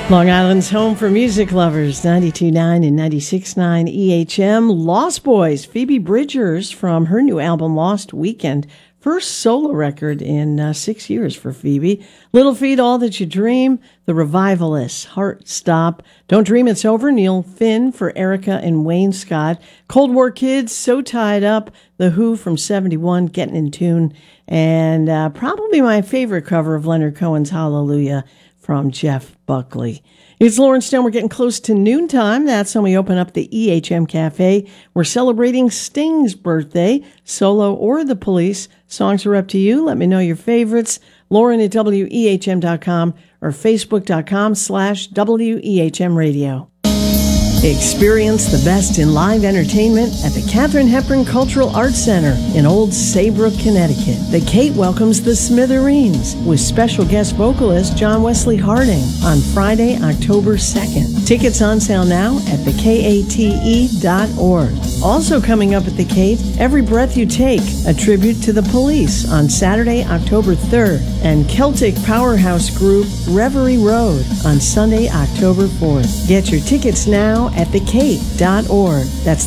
Long Island's home for music lovers, 92.9 and 96.9 EHM. Lost Boys, Phoebe Bridgers from her new album, Lost Weekend. First solo record in 6 years for Phoebe. Little Feat, All That You Dream. The Revivalists, Heart Stop. Don't Dream It's Over, Neil Finn for Erica and Wayne Scott. Cold War Kids, So Tied Up. The Who from 71, Getting in Tune. And probably my favorite cover of Leonard Cohen's Hallelujah from Jeff Buckley. It's Lauren Stone. We're getting close to noontime. That's when we open up the EHM Cafe. We're celebrating Sting's birthday, solo or the Police. Songs are up to you. Let me know your favorites. Lauren at WEHM.com or Facebook.com/WEHM Radio. Experience the best in live entertainment at the Katharine Hepburn Cultural Arts Center in Old Saybrook, Connecticut. The Kate welcomes the Smithereens with special guest vocalist John Wesley Harding on Friday, October 2nd. Tickets on sale now at thekate.org. Also coming up at the Kate, Every Breath You Take, a tribute to the Police on Saturday, October 3rd, and Celtic powerhouse group Reverie Road on Sunday, October 4th. Get your tickets now at thekate.org. That's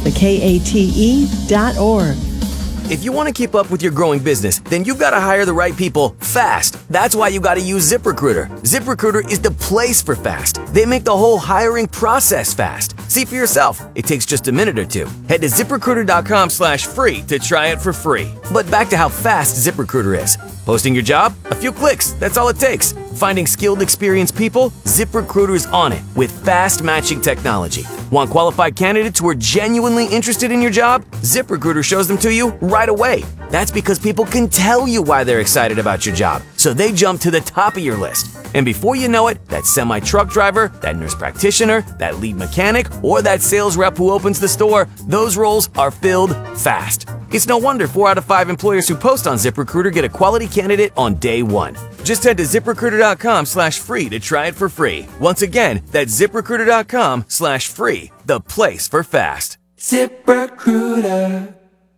thekate.org. If you want to keep up with your growing business, then you've got to hire the right people fast. That's why you got to use ZipRecruiter. ZipRecruiter is the place for fast. They make the whole hiring process fast. See for yourself. It takes just a minute or two. Head to ZipRecruiter.com/free to try it for free. But back to how fast ZipRecruiter is. Posting your job? A few clicks. That's all it takes. Finding skilled, experienced people? ZipRecruiter's on it with fast matching technology. Want qualified candidates who are genuinely interested in your job? ZipRecruiter shows them to you right away. That's because people can tell you why they're excited about your job, so they jump to the top of your list. And before you know it, that semi-truck driver, that nurse practitioner, that lead mechanic, or that sales rep who opens the store, those roles are filled fast. It's no wonder 4 out of 5 employers who post on ZipRecruiter get a quality candidate on day one. Just head to ZipRecruiter.com/free to try it for free. Once again, that's ZipRecruiter.com/free, the place for fast. ZipRecruiter.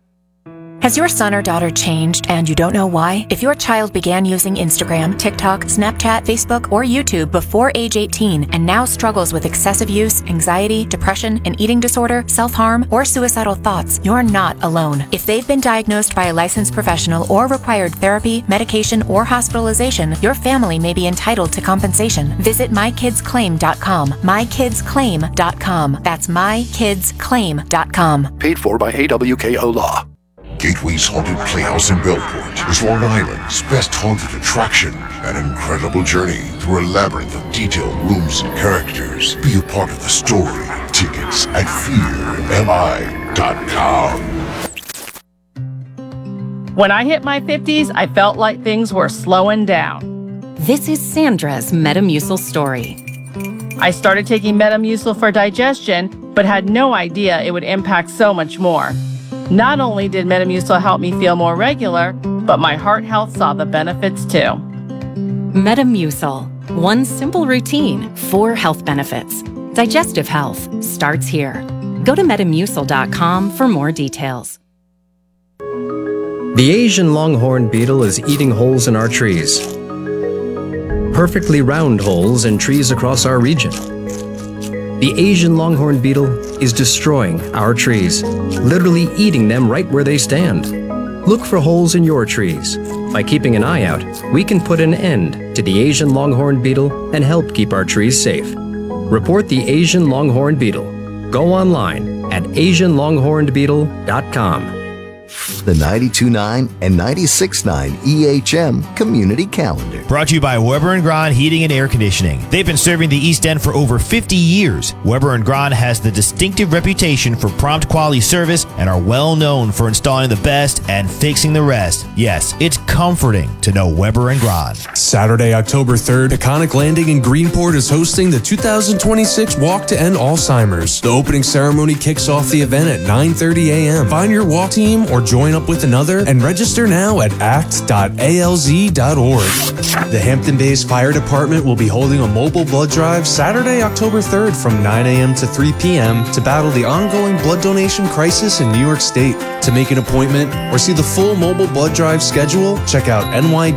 Has your son or daughter changed and you don't know why? If your child began using Instagram, TikTok, Snapchat, Facebook, or YouTube before age 18 and now struggles with excessive use, anxiety, depression, an eating disorder, self-harm, or suicidal thoughts, you're not alone. If they've been diagnosed by a licensed professional or required therapy, medication, or hospitalization, your family may be entitled to compensation. Visit mykidsclaim.com. mykidsclaim.com. That's mykidsclaim.com. Paid for by AWKO Law. Gateway's Haunted Playhouse in Bellport is Long Island's best haunted attraction. An incredible journey through a labyrinth of detailed rooms and characters. Be a part of the story. Tickets at fearmi.com. When I hit my 50s, I felt like things were slowing down. This is Sandra's Metamucil story. I started taking Metamucil for digestion, but had no idea it would impact so much more. Not only did Metamucil help me feel more regular, but my heart health saw the benefits too. Metamucil. One simple routine, 4 health benefits. Digestive health starts here. Go to Metamucil.com for more details. The Asian longhorn beetle is eating holes in our trees. Perfectly round holes in trees across our region. The Asian longhorn beetle is destroying our trees, literally eating them right where they stand. Look for holes in your trees. By keeping an eye out, we can put an end to the Asian longhorn beetle and help keep our trees safe. Report the Asian longhorn beetle. Go online at asianlonghornbeetle.com. The 92.9 and 96.9 EHM Community Calendar. Brought to you by Weber & Gran Heating and Air Conditioning. They've been serving the East End for over 50 years. Weber & Gran has the distinctive reputation for prompt quality service and are well known for installing the best and fixing the rest. Yes, it's comforting to know Weber & Gran. Saturday, October 3rd, Iconic Landing in Greenport is hosting the 2026 Walk to End Alzheimer's. The opening ceremony kicks off the event at 9:30 a.m. Find your walk team or join up with another and register now at act.alz.org. The Hampton Bays Fire Department will be holding a mobile blood drive Saturday, October 3rd from 9 a.m. to 3 p.m. to battle the ongoing blood donation crisis in New York State. To make an appointment or see the full mobile blood drive schedule, check out NY